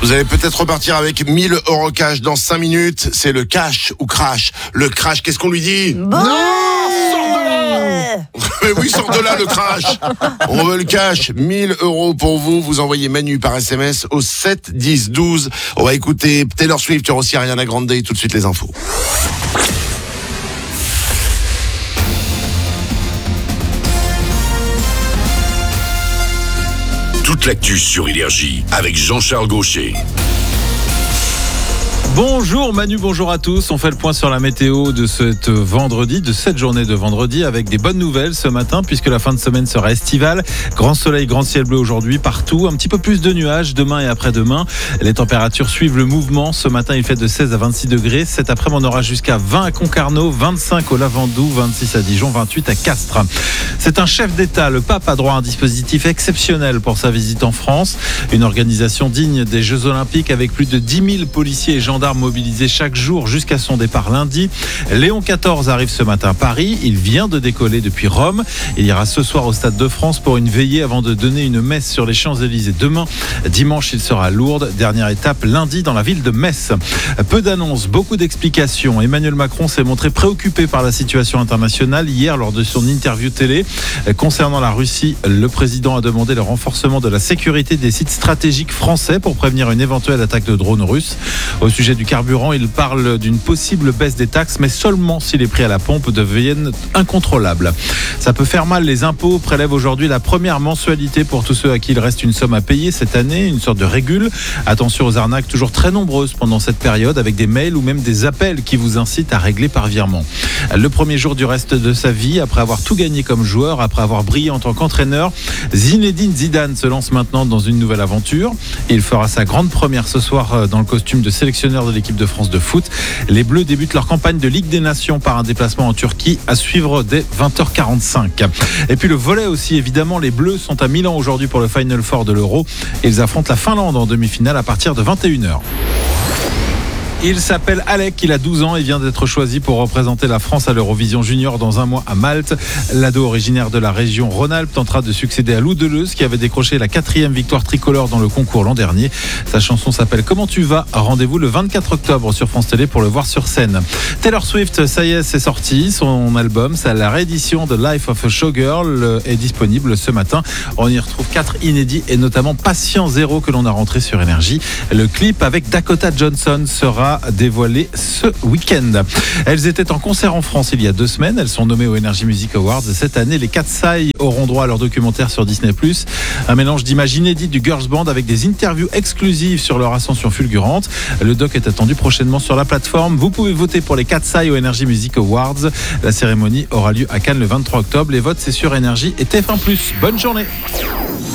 Vous allez peut-être repartir avec 1000 € cash dans 5 minutes. C'est le cash ou crash. Le crash, qu'est-ce qu'on lui dit? Bon. Non, sors de là. Mais oui, sors de là le crash. On veut le cash. 1000 € pour vous. Vous envoyez Manu par SMS au 7 10 12. On va écouter Taylor Swift, il y aura aussi Ariana Grande et tout de suite les infos. Toute l'actu sur Énergie avec Jean-Charles Gaucher. Bonjour Manu, bonjour à tous. On fait le point sur la météo de cette journée de vendredi avec des bonnes nouvelles ce matin puisque la fin de semaine sera estivale. Grand soleil, grand ciel bleu aujourd'hui partout. Un petit peu plus de nuages demain et après-demain. Les températures suivent le mouvement. Ce matin, il fait de 16 à 26 degrés. Cet après-midi, on aura jusqu'à 20 à Concarneau, 25 au Lavandou, 26 à Dijon, 28 à Castres. C'est un chef d'État. Le pape a droit à un dispositif exceptionnel pour sa visite en France. Une organisation digne des Jeux Olympiques avec plus de 10 000 policiers et gendarmes mobilisés chaque jour jusqu'à son départ lundi. Léon XIV arrive ce matin à Paris. Il vient de décoller depuis Rome. Il ira ce soir au Stade de France pour une veillée avant de donner une messe sur les Champs-Élysées demain. Dimanche, il sera à Lourdes. Dernière étape lundi dans la ville de Metz. Peu d'annonces, beaucoup d'explications. Emmanuel Macron s'est montré préoccupé par la situation internationale hier lors de son interview télé. Concernant la Russie, le président a demandé le renforcement de la sécurité des sites stratégiques français pour prévenir une éventuelle attaque de drones russes. Au sujet du carburant, il parle d'une possible baisse des taxes, mais seulement si les prix à la pompe deviennent incontrôlables. Ça peut faire mal, les impôts prélèvent aujourd'hui la première mensualité pour tous ceux à qui il reste une somme à payer cette année, une sorte de régule. Attention aux arnaques toujours très nombreuses pendant cette période, avec des mails ou même des appels qui vous incitent à régler par virement. Le premier jour du reste de sa vie, après avoir tout gagné comme joueur, après avoir brillé en tant qu'entraîneur, Zinedine Zidane se lance maintenant dans une nouvelle aventure. Il fera sa grande première ce soir dans le costume de sélectionneur de l'équipe de France de foot. Les Bleus débutent leur campagne de Ligue des Nations par un déplacement en Turquie à suivre dès 20h45. Et puis le volley aussi, évidemment, les Bleus sont à Milan aujourd'hui pour le Final Four de l'Euro. Ils affrontent la Finlande en demi-finale à partir de 21h. Il s'appelle Alec, il a 12 ans et vient d'être choisi pour représenter la France à l'Eurovision Junior dans un mois à Malte. L'ado originaire de la région Rhône-Alpes tentera de succéder à Lou Deleuze qui avait décroché la 4e victoire tricolore dans le concours l'an dernier. Sa chanson s'appelle Comment tu vas ? Rendez-vous le 24 octobre sur France Télé pour le voir sur scène. Taylor Swift, ça y est, c'est sorti. Son album, c'est la réédition de Life of a Showgirl est disponible ce matin. On y retrouve 4 inédits et notamment Patient Zéro que l'on a rentré sur Énergie. Le clip avec Dakota Johnson sera dévoilé ce week-end. Elles étaient en concert en France il y a 2 semaines. Elles sont nommées aux Energy Music Awards. Cette année, les Katseye auront droit à leur documentaire sur Disney+. Un mélange d'images inédites du girls band avec des interviews exclusives sur leur ascension fulgurante. Le doc est attendu prochainement sur la plateforme. Vous pouvez voter pour les Katseye aux Energy Music Awards. La cérémonie aura lieu à Cannes le 23 octobre. Les votes, c'est sur Énergie et TF1+. Bonne journée.